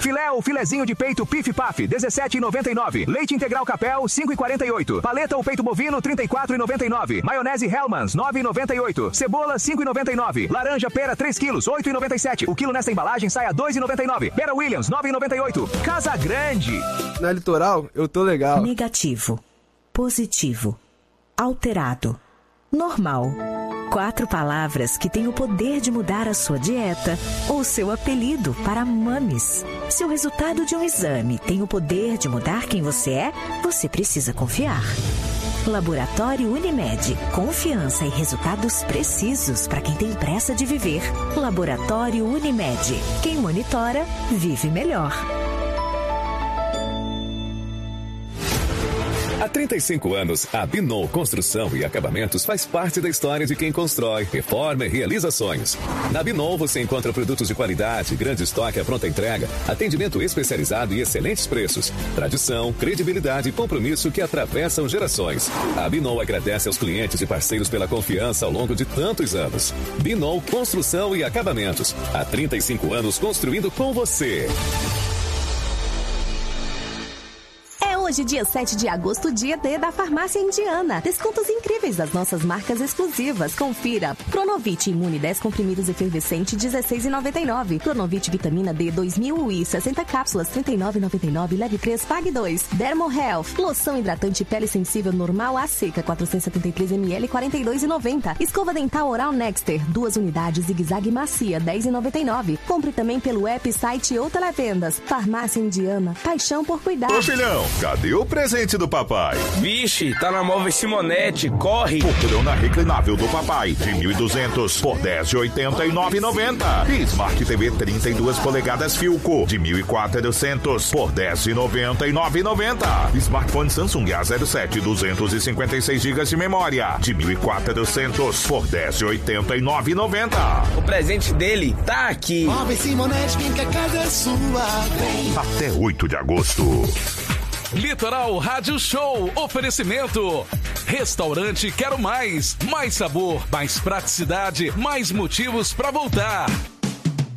Filé ou filezinho de peito Pif Paf, R$17,99. Leite integral Capel, R$5,48. Paleta ou peito bovino, R$34,99. Maionese Hellmann's, R$9,98. Cebola, R$5,99. Laranja pera, 3 quilos, R$8,97. O quilo nesta embalagem sai a R$2,99. Pera Williams, R$9,98. Casa Grande. Na Litoral, eu tô legal. Negativo. Positivo. Alterado. Normal. 4 palavras que têm o poder de mudar a sua dieta ou seu apelido para Mames. Se o resultado de um exame tem o poder de mudar quem você é, você precisa confiar. Laboratório Unimed. Confiança e resultados precisos para quem tem pressa de viver. Laboratório Unimed. Quem monitora, vive melhor. Há 35 anos, a Binol Construção e Acabamentos faz parte da história de quem constrói, reforma e realiza sonhos. Na Binol você encontra produtos de qualidade, grande estoque à pronta entrega, atendimento especializado e excelentes preços. Tradição, credibilidade e compromisso que atravessam gerações. A Binol agradece aos clientes e parceiros pela confiança ao longo de tantos anos. Binol Construção e Acabamentos. Há 35 anos construindo com você. Hoje, dia 7 de agosto, dia D da Farmácia Indiana. Descontos incríveis das nossas marcas exclusivas. Confira. Cronovit Imune 10 comprimidos efervescente, R$16,99. Cronovit Vitamina D 2000 UI 60 cápsulas, R$39,99. Leve 3, pague 2. Dermo Health. Loção hidratante pele sensível normal a seca, 473 ml, R$42,90. Escova dental oral Nexter, 2 unidades, zigue-zague macia, R$10,99. Compre também pelo app, site ou televendas. Farmácia Indiana. Paixão por cuidar. Ô filhão, cadê o presente do papai? Vixe, tá na Móveis Simonetti, corre! Poltrona reclinável do papai, de 1.200 por R$10,89,90. E Smart TV 32 polegadas Philco, de 1.400 por R$10,99,90. Smartphone Samsung A07, 256 GB de memória, de 1.400 por R$10,89,90. O presente dele tá aqui. Móveis Simonetti, vem que a casa é sua. Vem. Até 8 de agosto. Litoral Rádio Show. Oferecimento. Restaurante Quero Mais. Mais sabor, mais praticidade, mais motivos para voltar.